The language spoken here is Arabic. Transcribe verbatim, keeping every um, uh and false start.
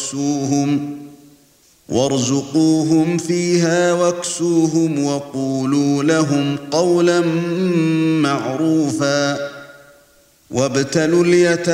واكسوهم وارزقوهم فيها واكسوهم وقولوا لهم قولا معروفا وابتلوا اليتامى